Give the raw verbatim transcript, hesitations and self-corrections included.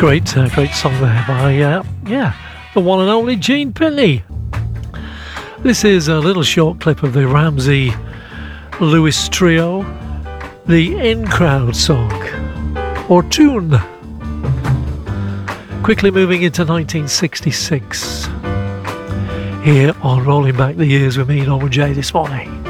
Great, uh, great song there by, uh, yeah, the one and only Gene Pitney. This is a little short clip of the Ramsey Lewis Trio, the In Crowd song, or tune. Quickly moving into nineteen sixty-six, here on Rolling Back the Years with me, Norman J, this morning.